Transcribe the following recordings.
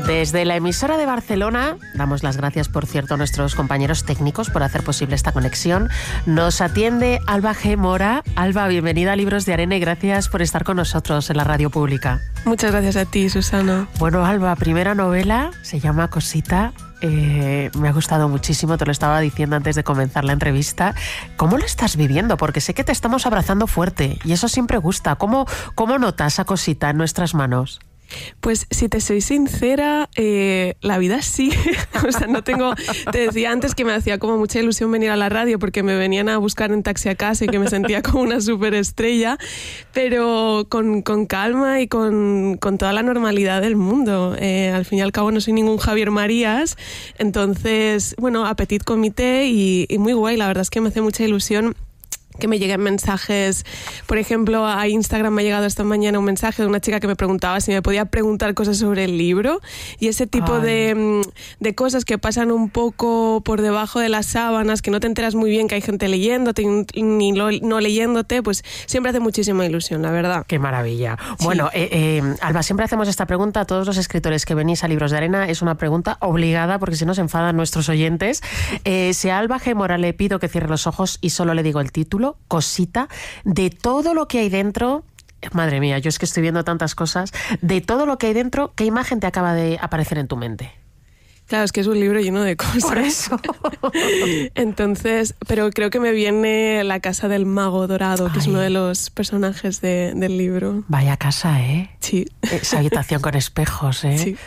Desde la emisora de Barcelona, damos las gracias, por cierto, a nuestros compañeros técnicos por hacer posible esta conexión. Nos atiende Alba G. Mora. Alba, bienvenida a Libros de Arena y gracias por estar con nosotros en la radio pública. Muchas gracias a ti, Susana. Bueno, Alba, primera novela, se llama Cosita. Me ha gustado muchísimo, te lo estaba diciendo antes de comenzar la entrevista. ¿Cómo lo estás viviendo? Porque sé que te estamos abrazando fuerte y eso siempre gusta. ¿Cómo notas a Cosita en nuestras manos? Pues si te soy sincera, la vida sí. O sea, no tengo... Te decía antes que me hacía como mucha ilusión venir a la radio porque me venían a buscar en taxi a casa y que me sentía como una superestrella, pero con calma y con toda la normalidad del mundo. Al fin y al cabo no soy ningún Javier Marías, entonces, bueno, Petit comité y muy guay. La verdad es que me hace mucha ilusión que me lleguen mensajes. Por ejemplo, a Instagram me ha llegado esta mañana un mensaje de una chica que me preguntaba si me podía preguntar cosas sobre el libro, y ese tipo de cosas que pasan un poco por debajo de las sábanas, que no te enteras muy bien que hay gente leyéndote ni no leyéndote, pues siempre hace muchísima ilusión, la verdad. ¡Qué maravilla! Sí. Bueno, Alba, siempre hacemos esta pregunta a todos los escritores que venís a Libros de Arena. Es una pregunta obligada porque si no se enfadan nuestros oyentes. Si a Alba G. Mora le pido que cierre los ojos y solo le digo el título, Cosita, de todo lo que hay dentro, madre mía, yo es que estoy viendo tantas cosas, de todo lo que hay dentro, ¿qué imagen te acaba de aparecer en tu mente? Claro, es que es un libro lleno de cosas. Por eso. Entonces, pero creo que me viene la casa del mago dorado, que es uno de los personajes del libro. Vaya casa, ¿eh? Sí. Esa habitación con espejos, ¿eh? Sí.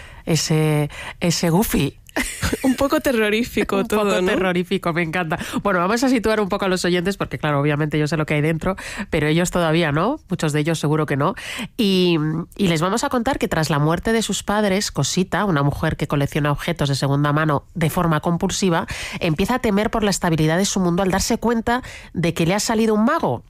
Ese Goofy. Un poco terrorífico todo, Un poco ¿no? terrorífico, me encanta. Bueno, vamos a situar un poco a los oyentes porque, claro, obviamente yo sé lo que hay dentro, pero ellos todavía no, muchos de ellos seguro que no. Y les vamos a contar que tras la muerte de sus padres, Cosita, una mujer que colecciona objetos de segunda mano de forma compulsiva, empieza a temer por la estabilidad de su mundo al darse cuenta de que le ha salido un mago,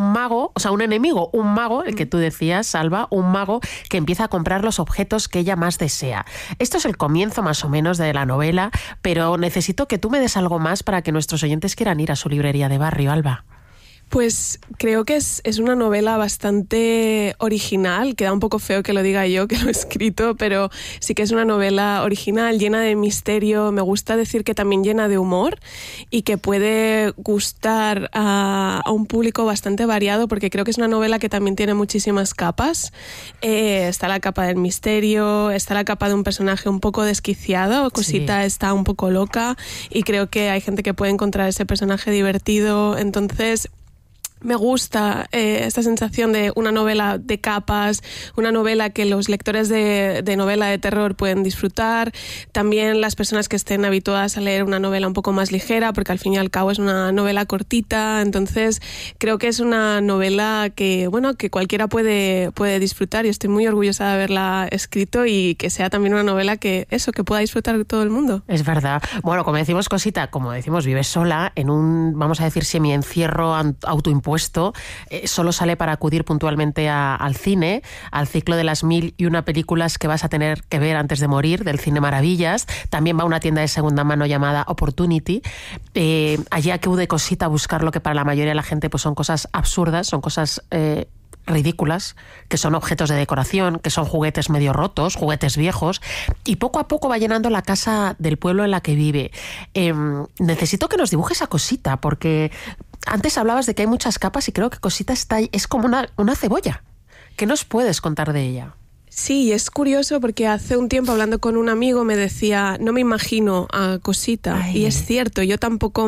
o sea, un enemigo, un mago, el que tú decías, Salva, un mago que empieza a comprar los objetos que ella más desea. Esto es el comienzo más o menos de la novela, pero necesito que tú me des algo más para que nuestros oyentes quieran ir a su librería de barrio, Alba. Pues creo que es una novela bastante original. Queda un poco feo que lo diga yo, que lo he escrito, pero sí que es una novela original, llena de misterio. Me gusta decir que también llena de humor y que puede gustar a un público bastante variado, porque creo que es una novela que también tiene muchísimas capas. Está la capa del misterio, está la capa de un personaje un poco desquiciado, Cosita está un poco loca, y creo que hay gente que puede encontrar ese personaje divertido. Entonces, me gusta esta sensación de una novela de capas, una novela que los lectores de novela de terror pueden disfrutar, también las personas que estén habituadas a leer una novela un poco más ligera, porque al fin y al cabo es una novela cortita. Entonces creo que es una novela que, bueno, que cualquiera puede disfrutar, y estoy muy orgullosa de haberla escrito y que sea también una novela que pueda disfrutar todo el mundo. Es verdad. Bueno, como decimos Cosita, como decimos, vive sola en un, vamos a decir, semi-encierro autoimpuesto. Solo sale para acudir puntualmente al cine, al ciclo de las 1001 películas que vas a tener que ver antes de morir, del Cine Maravillas. También va a una tienda de segunda mano llamada Opportunity. Allí acude Cosita a buscar lo que para la mayoría de la gente pues son cosas absurdas, son cosas ridículas, que son objetos de decoración, que son juguetes medio rotos, juguetes viejos, y poco a poco va llenando la casa del pueblo en la que vive. Necesito que nos dibujes a Cosita, porque antes hablabas de que hay muchas capas y creo que Cosita es como una cebolla. ¿Qué nos puedes contar de ella? Sí, es curioso porque hace un tiempo hablando con un amigo me decía, no me imagino a Cosita. Ay. Y es cierto, yo tampoco.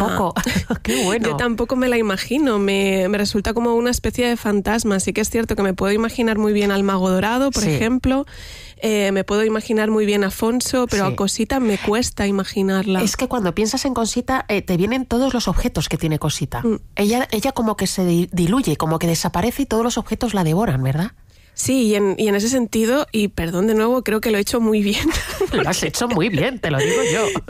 Qué bueno. Yo tampoco me la imagino, me resulta como una especie de fantasma. Sí que es cierto que me puedo imaginar muy bien al Mago Dorado, por ejemplo. Me puedo imaginar muy bien a Afonso, pero a Cosita me cuesta imaginarla. Es que cuando piensas en Cosita te vienen todos los objetos que tiene Cosita. Ella como que se diluye, como que desaparece y todos los objetos la devoran, ¿verdad? Sí, y en ese sentido, y perdón de nuevo, creo que lo he hecho muy bien. Lo has hecho muy bien, te lo digo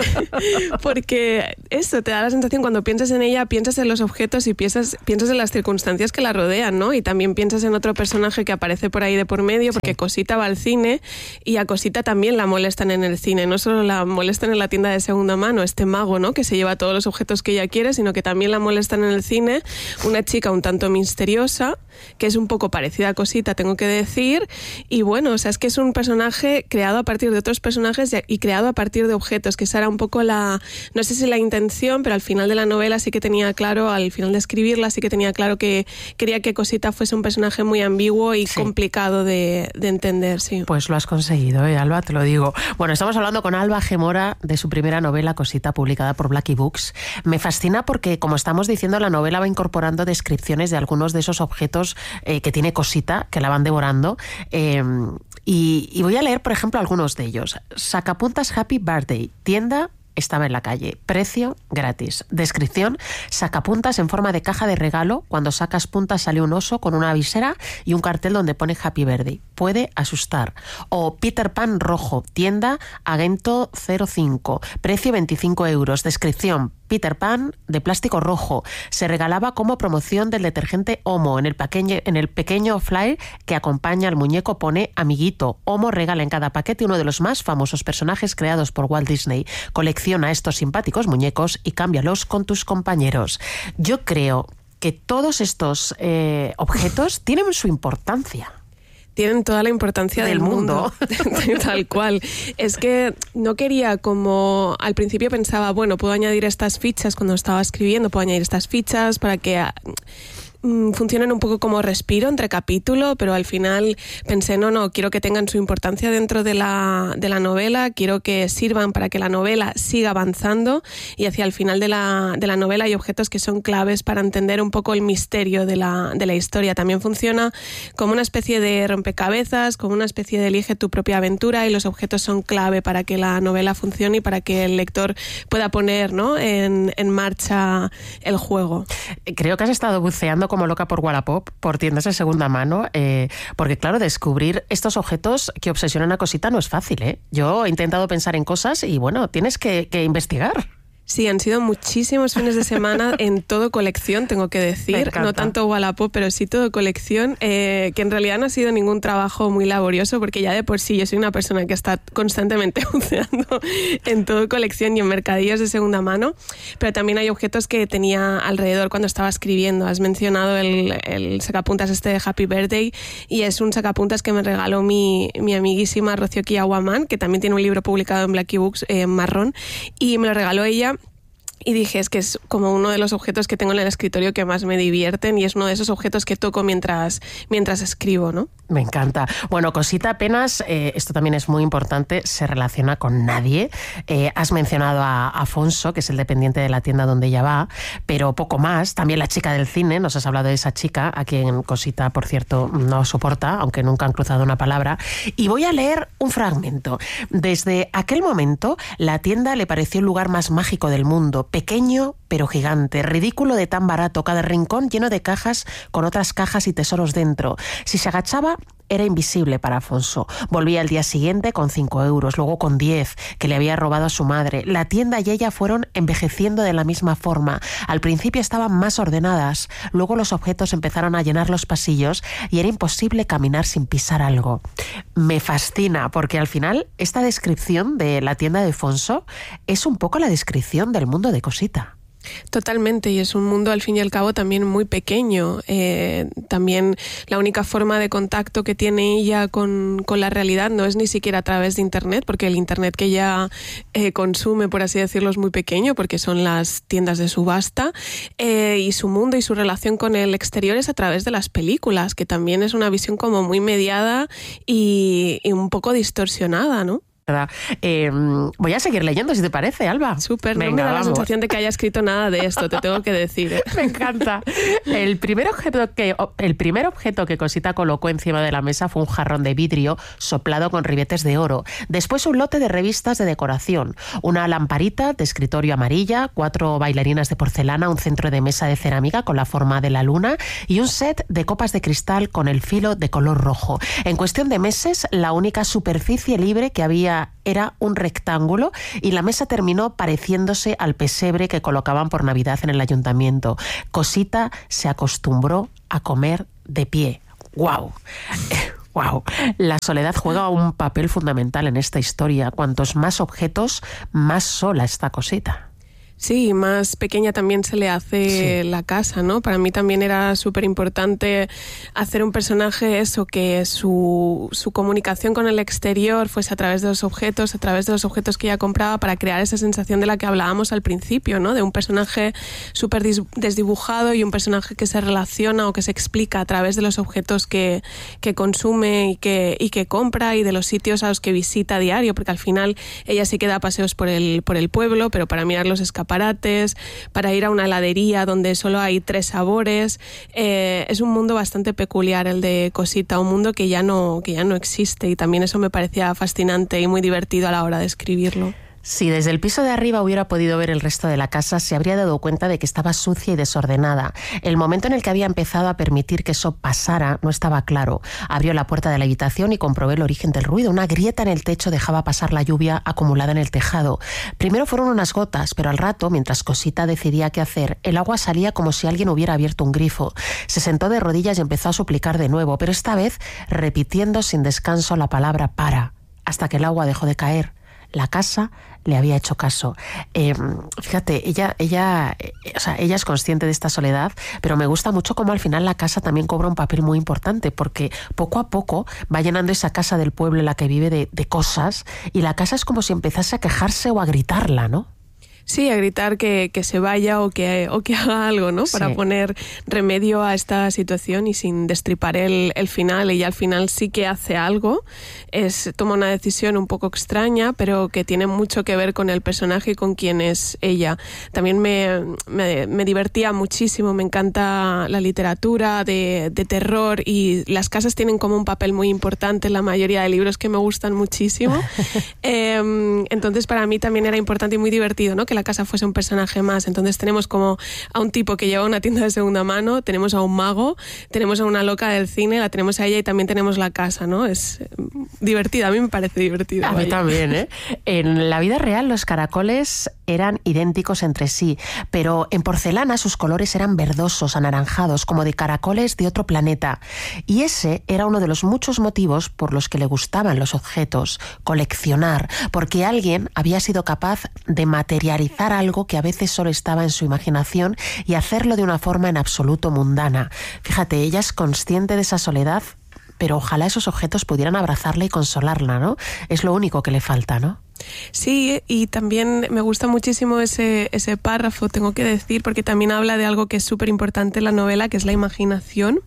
yo. Porque eso, te da la sensación, cuando piensas en ella, piensas en los objetos y piensas en las circunstancias que la rodean, ¿no? Y también piensas en otro personaje que aparece por ahí de por medio, porque Cosita va al cine y a Cosita también la molestan en el cine. No solo la molestan en la tienda de segunda mano, este mago, ¿no? Que se lleva todos los objetos que ella quiere, sino que también la molestan en el cine. Una chica un tanto misteriosa, que es un poco parecida a Cosita, tengo que decir. Y bueno, o sea, es que es un personaje creado a partir de otros personajes y creado a partir de objetos, que esa era un poco no sé si la intención, pero al final de la novela sí que tenía claro, al final de escribirla sí que tenía claro que quería que Cosita fuese un personaje muy ambiguo y complicado de entender, sí. Pues lo has conseguido, Alba, te lo digo. Bueno, estamos hablando con Alba G. Mora de su primera novela, Cosita, publicada por Blackie Books. Me fascina porque, como estamos diciendo, la novela va incorporando descripciones de algunos de esos objetos que tiene Cosita, que la van devorando. Y voy a leer, por ejemplo, algunos de ellos. Sacapuntas Happy Birthday, tienda. Estaba en la calle. Precio, gratis. Descripción, sacapuntas en forma de caja de regalo. Cuando sacas puntas sale un oso con una visera y un cartel donde pone Happy Birthday. Puede asustar. O Peter Pan rojo, tienda Agento 05. Precio 25 euros. Descripción, Peter Pan de plástico rojo. Se regalaba como promoción del detergente Omo. En el pequeño flyer que acompaña al muñeco pone amiguito. Omo regala en cada paquete uno de los más famosos personajes creados por Walt Disney. Colecciona estos simpáticos muñecos y cámbialos con tus compañeros. Yo creo que todos estos objetos tienen su importancia. Tienen toda la importancia del mundo. Tal cual. Es que no quería, como al principio pensaba, bueno, puedo añadir estas fichas cuando estaba escribiendo, puedo añadir estas fichas para que funcionen un poco como respiro entre capítulo, pero al final pensé, no, quiero que tengan su importancia dentro de la novela, quiero que sirvan para que la novela siga avanzando, y hacia el final de la novela hay objetos que son claves para entender un poco el misterio de la historia. También funciona como una especie de rompecabezas, como una especie de elige tu propia aventura, y los objetos son clave para que la novela funcione y para que el lector pueda poner, ¿no?, en marcha el juego. Creo que has estado buceando como loca por Wallapop, por tiendas de segunda mano, porque claro, descubrir estos objetos que obsesionan a Cosita no es fácil, ¿eh? Yo he intentado pensar en cosas y bueno, tienes que investigar. Sí, han sido muchísimos fines de semana en Todo Colección, tengo que decir. No tanto Wallapop, pero sí Todo Colección, que en realidad no ha sido ningún trabajo muy laborioso, porque ya de por sí yo soy una persona que está constantemente buceando en Todo Colección y en mercadillos de segunda mano, pero también hay objetos que tenía alrededor cuando estaba escribiendo. Has mencionado el sacapuntas este de Happy Birthday, y es un sacapuntas que me regaló mi amiguísima Rocío Kiyawaman, que también tiene un libro publicado en Blackie Books marrón, y me lo regaló ella. Y dije, es que es como uno de los objetos que tengo en el escritorio que más me divierten, y es uno de esos objetos que toco mientras escribo, ¿no? Me encanta. Bueno, Cosita apenas, esto también es muy importante, se relaciona con nadie. Has mencionado a Afonso, que es el dependiente de la tienda donde ella va, pero poco más. También la chica del cine, nos has hablado de esa chica, a quien Cosita, por cierto, no soporta, aunque nunca han cruzado una palabra. Y voy a leer un fragmento. Desde aquel momento, la tienda le pareció el lugar más mágico del mundo, pequeño pero gigante, ridículo de tan barato, cada rincón lleno de cajas con otras cajas y tesoros dentro. Si se agachaba, era invisible para Afonso. Volvía al día siguiente con 5 euros, luego con 10, que le había robado a su madre. La tienda y ella fueron envejeciendo de la misma forma. Al principio estaban más ordenadas, luego los objetos empezaron a llenar los pasillos y era imposible caminar sin pisar algo. Me fascina, porque al final esta descripción de la tienda de Afonso es un poco la descripción del mundo de Cosita. Totalmente, y es un mundo al fin y al cabo también muy pequeño. También la única forma de contacto que tiene ella con la realidad no es ni siquiera a través de Internet, porque el Internet que ella consume, por así decirlo, es muy pequeño, porque son las tiendas de subasta, y su mundo y su relación con el exterior es a través de las películas, que también es una visión como muy mediada y un poco distorsionada, ¿no? Voy a seguir leyendo, si te parece, Alba. Súper, no me da la sensación de que haya escrito nada de esto, te tengo que decir. Me encanta. El primer objeto que Cosita colocó encima de la mesa fue un jarrón de vidrio soplado con ribetes de oro. Después un lote de revistas de decoración, una lamparita de escritorio amarilla, 4 bailarinas de porcelana, un centro de mesa de cerámica con la forma de la luna y un set de copas de cristal con el filo de color rojo. En cuestión de meses, la única superficie libre que había era un rectángulo, y la mesa terminó pareciéndose al pesebre que colocaban por Navidad en el ayuntamiento. Cosita se acostumbró a comer de pie. ¡Guau! ¡Wow! La soledad juega un papel fundamental en esta historia. Cuantos más objetos, más sola está Cosita. Sí, más pequeña también se le hace la casa, ¿no? Para mí también era súper importante hacer un personaje que su comunicación con el exterior fuese a través de los objetos que ella compraba, para crear esa sensación de la que hablábamos al principio, ¿no? De un personaje súper desdibujado y un personaje que se relaciona o que se explica a través de los objetos que consume y que compra, y de los sitios a los que visita a diario, porque al final ella sí que da paseos por el pueblo, pero para mirar los escaparates, para ir a una heladería donde solo hay 3 sabores. Es un mundo bastante peculiar el de Cosita, un mundo que ya no existe, y también eso me parecía fascinante y muy divertido a la hora de escribirlo. Si desde el piso de arriba hubiera podido ver el resto de la casa, se habría dado cuenta de que estaba sucia y desordenada. El momento en el que había empezado a permitir que eso pasara no estaba claro. Abrió la puerta de la habitación y comprobé el origen del ruido. Una grieta en el techo dejaba pasar la lluvia acumulada en el tejado. Primero fueron unas gotas, pero al rato, mientras Cosita decidía qué hacer, el agua salía como si alguien hubiera abierto un grifo. Se sentó de rodillas y empezó a suplicar de nuevo, pero esta vez repitiendo sin descanso la palabra para, hasta que el agua dejó de caer. La casa le había hecho caso. Fíjate, ella es consciente de esta soledad, pero me gusta mucho cómo al final la casa también cobra un papel muy importante, porque poco a poco va llenando esa casa del pueblo en la que vive de cosas, y la casa es como si empezase a quejarse o a gritarla, ¿no? Sí, a gritar que se vaya o que haga algo, ¿no? Para poner remedio a esta situación, y sin destripar el final. Ella al final sí que hace algo, toma una decisión un poco extraña, pero que tiene mucho que ver con el personaje y con quién es ella. También me divertía muchísimo, me encanta la literatura de terror, y las casas tienen como un papel muy importante en la mayoría de libros que me gustan muchísimo. Entonces para mí también era importante y muy divertido, ¿no? Que la casa fuese un personaje más. Entonces tenemos como a un tipo que lleva una tienda de segunda mano, tenemos a un mago, tenemos a una loca del cine, la tenemos a ella, y también tenemos la casa, ¿no? Es divertida, a mí me parece divertida. A mí también, ¿eh? En la vida real los caracoles eran idénticos entre sí, pero en porcelana sus colores eran verdosos, anaranjados, como de caracoles de otro planeta. Y ese era uno de los muchos motivos por los que le gustaban los objetos, coleccionar, porque alguien había sido capaz de materializar algo que a veces solo estaba en su imaginación y hacerlo de una forma en absoluto mundana. Fíjate, ella es consciente de esa soledad, pero ojalá esos objetos pudieran abrazarla y consolarla, ¿no? Es lo único que le falta, ¿no? Sí, y también me gusta muchísimo ese párrafo, tengo que decir, porque también habla de algo que es súper importante en la novela, que es la imaginación.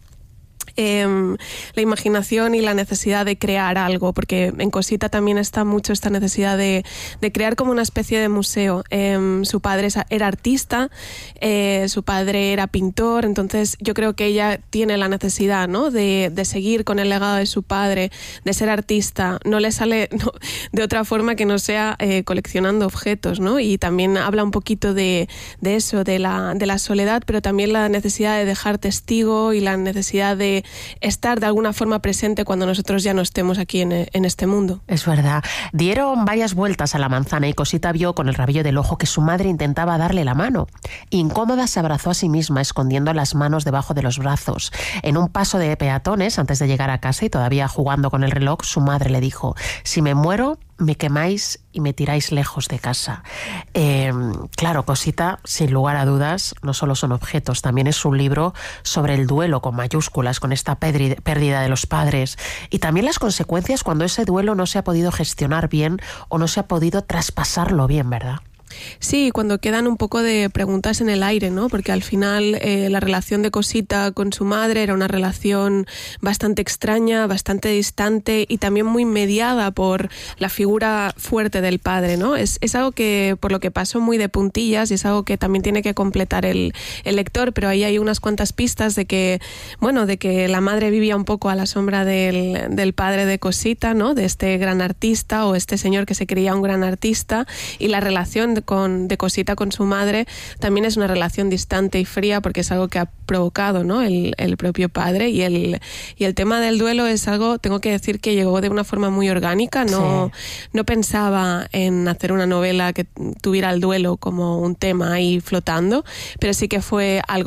La imaginación y la necesidad de crear algo, porque en Cosita también está mucho esta necesidad de crear como una especie de museo. Su padre era artista, su padre era pintor, entonces yo creo que ella tiene la necesidad, ¿no? de seguir con el legado de su padre, de ser artista. No le sale de otra forma que no sea coleccionando objetos, ¿no? Y también habla un poquito de eso, de la soledad, pero también la necesidad de dejar testigo y la necesidad de estar de alguna forma presente cuando nosotros ya no estemos aquí en este mundo. Es verdad. Dieron varias vueltas a la manzana y Cosita vio con el rabillo del ojo que su madre intentaba darle la mano. Incómoda se abrazó a sí misma, escondiendo las manos debajo de los brazos. En un paso de peatones, antes de llegar a casa y todavía jugando con el reloj, su madre le dijo: si me muero, me quemáis y me tiráis lejos de casa. Claro, Cosita, sin lugar a dudas, no solo son objetos, también es un libro sobre el duelo con mayúsculas, con esta pérdida de los padres, y también las consecuencias cuando ese duelo no se ha podido gestionar bien o no se ha podido traspasarlo bien, ¿verdad? Sí, cuando quedan un poco de preguntas en el aire, ¿no? Porque al final la relación de Cosita con su madre era una relación bastante extraña, bastante distante y también muy mediada por la figura fuerte del padre, ¿no? Es algo que, por lo que pasó, muy de puntillas, y es algo que también tiene que completar el lector, pero ahí hay unas cuantas pistas de que la madre vivía un poco a la sombra del padre de Cosita, ¿no? De este gran artista, o este señor que se creía un gran artista, y la relación de Cosita con su madre también es una relación distante y fría, porque es algo que ha provocado, ¿no? el propio padre, y el tema del duelo es algo, tengo que decir, que llegó de una forma muy orgánica. No pensaba en hacer una novela que tuviera el duelo como un tema ahí flotando, pero sí que fue algo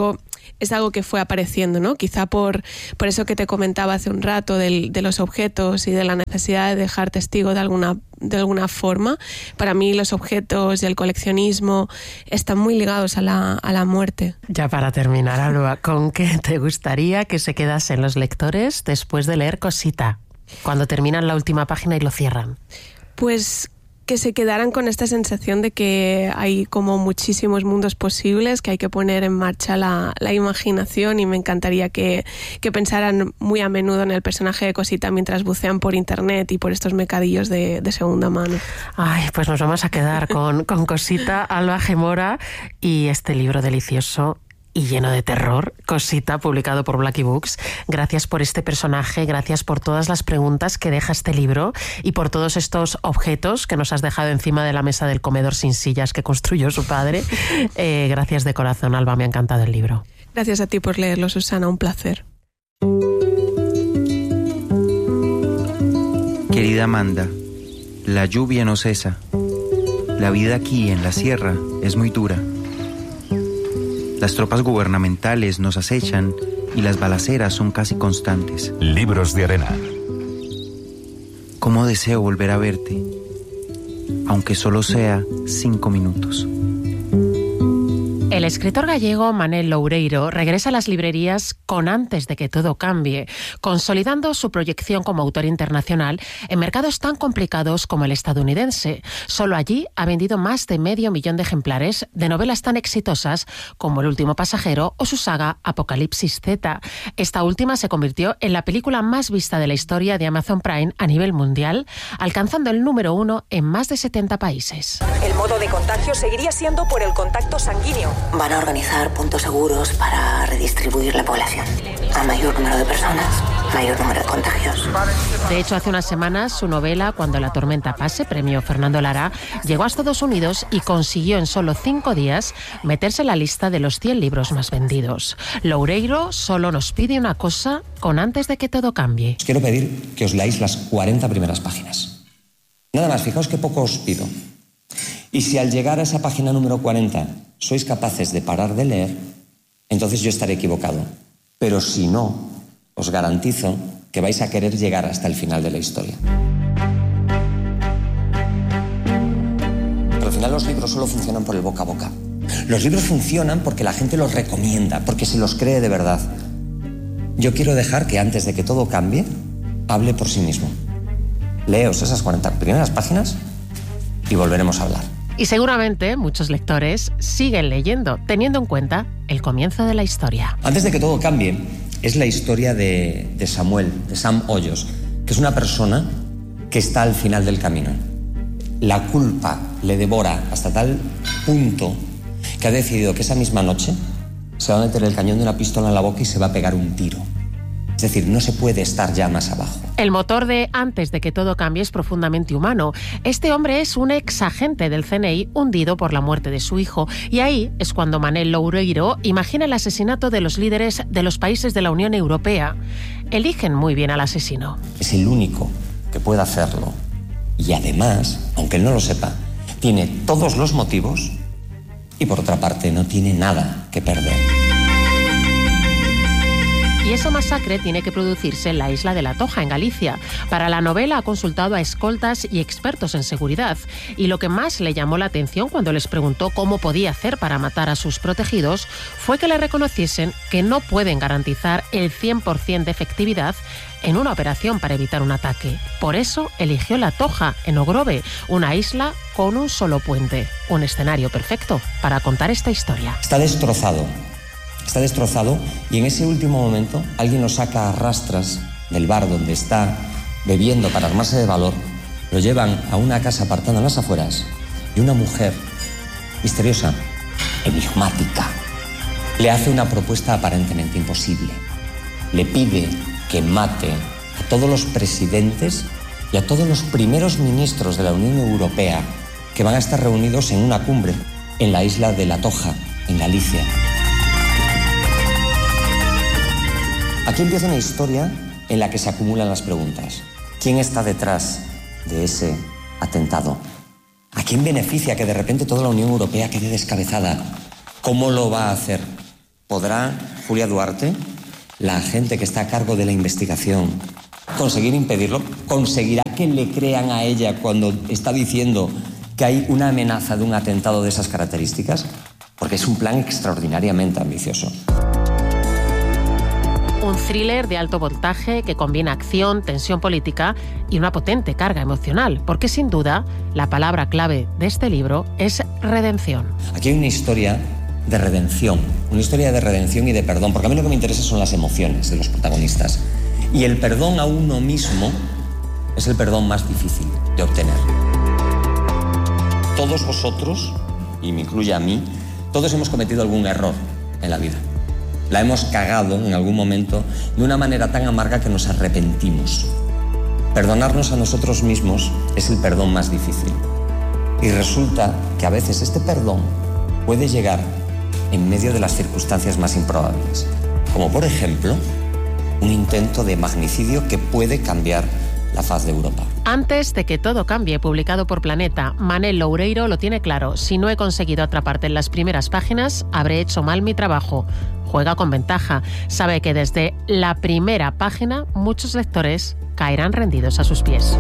es algo que fue apareciendo, ¿no? Quizá por eso que te comentaba hace un rato de los objetos y de la necesidad de dejar testigo de alguna forma. Para mí los objetos y el coleccionismo están muy ligados a la muerte. Ya para terminar, Alba, ¿con qué te gustaría que se quedasen los lectores después de leer Cosita? Cuando terminan la última página y lo cierran. Pues que se quedaran con esta sensación de que hay como muchísimos mundos posibles, que hay que poner en marcha la imaginación, y me encantaría que pensaran muy a menudo en el personaje de Cosita mientras bucean por internet y por estos mercadillos de segunda mano. Ay, pues nos vamos a quedar con Cosita, Alba Gemora, y este libro delicioso y lleno de terror, Cosita, publicado por Blackie Books. Gracias por este personaje, gracias por todas las preguntas que deja este libro y por todos estos objetos que nos has dejado encima de la mesa del comedor sin sillas que construyó su padre. Gracias de corazón, Alba, me ha encantado el libro. Gracias a ti por leerlo, Susana, un placer. Querida Amanda, la lluvia no cesa. La vida aquí en la sierra es muy dura. Las tropas gubernamentales nos acechan y las balaceras son casi constantes. Libros de arena. ¿Cómo deseo volver a verte? Aunque solo sea 5 minutos. El escritor gallego Manel Loureiro regresa a las librerías con Antes de que todo cambie, consolidando su proyección como autor internacional en mercados tan complicados como el estadounidense. Solo allí ha vendido más de 500.000 de ejemplares de novelas tan exitosas como El último pasajero o su saga Apocalipsis Z. Esta última se convirtió en la película más vista de la historia de Amazon Prime a nivel mundial, alcanzando el número 1 en más de 70 países. El modo de contagio seguiría siendo por el contacto sanguíneo. Van a organizar puntos seguros para redistribuir la población. A mayor número de personas, mayor número de contagios. De hecho, hace unas semanas su novela Cuando la tormenta pase, premio Fernando Lara, llegó a Estados Unidos y consiguió en solo 5 días meterse en la lista de los 100 libros más vendidos. Loureiro solo nos pide una cosa con Antes de que todo cambie. Os quiero pedir que os leáis las 40 primeras páginas. Nada más, fijaos qué poco os pido. Y si al llegar a esa página número 40 sois capaces de parar de leer, entonces yo estaré equivocado. Pero si no, os garantizo que vais a querer llegar hasta el final de la historia. Pero al final los libros solo funcionan por el boca a boca. Los libros funcionan porque la gente los recomienda, porque se los cree de verdad. Yo quiero dejar que Antes de que todo cambie, hable por sí mismo. Leos esas 40 primeras páginas y volveremos a hablar. Y seguramente muchos lectores siguen leyendo, teniendo en cuenta el comienzo de la historia. Antes de que todo cambie, es la historia de Samuel, de Sam Hoyos, que es una persona que está al final del camino. La culpa le devora hasta tal punto que ha decidido que esa misma noche se va a meter el cañón de una pistola en la boca y se va a pegar un tiro. Es decir, no se puede estar ya más abajo. El motor de Antes de que todo cambie es profundamente humano. Este hombre es un ex agente del CNI hundido por la muerte de su hijo. Y ahí es cuando Manel Loureiro imagina el asesinato de los líderes de los países de la Unión Europea. Eligen muy bien al asesino. Es el único que puede hacerlo. Y además, aunque él no lo sepa, tiene todos los motivos y por otra parte no tiene nada que perder. Y esa masacre tiene que producirse en la isla de La Toja, en Galicia. Para la novela ha consultado a escoltas y expertos en seguridad. Y lo que más le llamó la atención cuando les preguntó cómo podía hacer para matar a sus protegidos fue que le reconociesen que no pueden garantizar el 100% de efectividad en una operación para evitar un ataque. Por eso eligió La Toja, en Ogrove, una isla con un solo puente. Un escenario perfecto para contar esta historia. Está destrozado y en ese último momento alguien lo saca a rastras del bar donde está bebiendo para armarse de valor, lo llevan a una casa apartada en las afueras y una mujer misteriosa, enigmática, le hace una propuesta aparentemente imposible. Le pide que mate a todos los presidentes y a todos los primeros ministros de la Unión Europea que van a estar reunidos en una cumbre en la isla de La Toja, en Galicia. Aquí empieza una historia en la que se acumulan las preguntas. ¿Quién está detrás de ese atentado? ¿A quién beneficia que de repente toda la Unión Europea quede descabezada? ¿Cómo lo va a hacer? ¿Podrá Julia Duarte, la agente que está a cargo de la investigación, conseguir impedirlo, conseguirá que le crean a ella cuando está diciendo que hay una amenaza de un atentado de esas características, porque es un plan extraordinariamente ambicioso. Un thriller de alto voltaje que combina acción, tensión política y una potente carga emocional, porque sin duda la palabra clave de este libro es redención. Aquí hay una historia de redención y de perdón, porque a mí lo que me interesa son las emociones de los protagonistas. Y el perdón a uno mismo es el perdón más difícil de obtener. Todos vosotros, y me incluye a mí, todos hemos cometido algún error en la vida. La hemos cagado en algún momento de una manera tan amarga que nos arrepentimos. Perdonarnos a nosotros mismos es el perdón más difícil. Y resulta que a veces este perdón puede llegar en medio de las circunstancias más improbables. Como por ejemplo, un intento de magnicidio que puede cambiar la faz de Europa. Antes de que todo cambie, publicado por Planeta, Manel Loureiro lo tiene claro. Si no he conseguido atraparte en las primeras páginas, habré hecho mal mi trabajo. Juega con ventaja. Sabe que desde la primera página muchos lectores caerán rendidos a sus pies.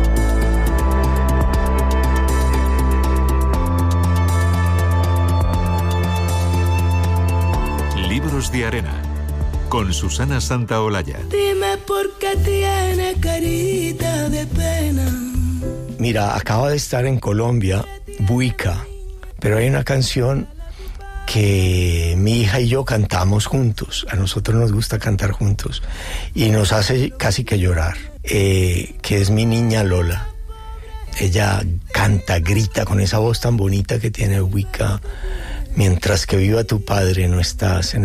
Libros de Arena, con Susana Santaolalla. Dime por qué tiene carita de pena. Mira, acaba de estar en Colombia, Buica, pero hay una canción que mi hija y yo cantamos juntos. A nosotros nos gusta cantar juntos y nos hace casi que llorar, que es Mi Niña Lola. Ella canta, grita con esa voz tan bonita que tiene Buica. Mientras que viva tu padre, no estás en